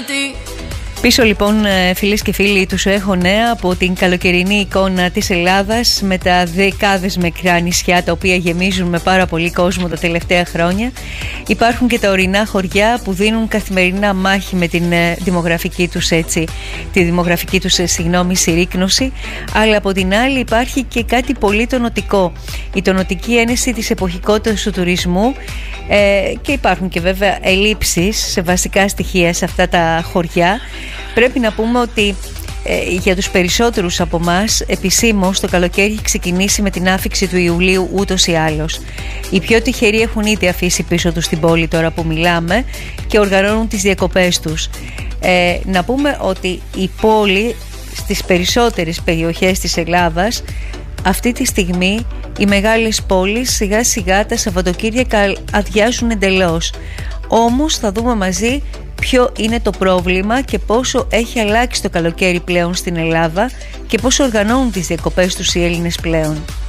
Πίσω λοιπόν, φίλες και φίλοι, τους έχω νέα από την καλοκαιρινή εικόνα της Ελλάδας με τα δεκάδες μικρά νησιά τα οποία γεμίζουν με πάρα πολύ κόσμο τα τελευταία χρόνια. Υπάρχουν και τα ορεινά χωριά που δίνουν καθημερινά μάχη με την δημογραφική τους συρρίκνωση, αλλά από την άλλη υπάρχει και κάτι πολύ τονωτικό, η τονωτική ένεση της εποχικότητας του τουρισμού, και υπάρχουν και βέβαια ελλείψεις σε βασικά στοιχεία σε αυτά τα χωριά. Πρέπει να πούμε ότι για τους περισσότερους από εμάς επισήμως το καλοκαίρι έχει ξεκινήσει με την άφιξη του Ιουλίου ούτως ή άλλως. Οι πιο τυχεροί έχουν ήδη αφήσει πίσω τους την πόλη τώρα που μιλάμε και οργανώνουν τις διακοπές τους. Να πούμε ότι η πόλη στις περισσότερες περιοχές της Ελλάδας αυτή τη στιγμή, οι μεγάλες πόλεις σιγά σιγά τα Σαββατοκύριακα αδειάζουν εντελώς. Όμως θα δούμε μαζί ποιο είναι το πρόβλημα και πόσο έχει αλλάξει το καλοκαίρι πλέον στην Ελλάδα και πόσο οργανώνουν τις διακοπές τους οι Έλληνες πλέον.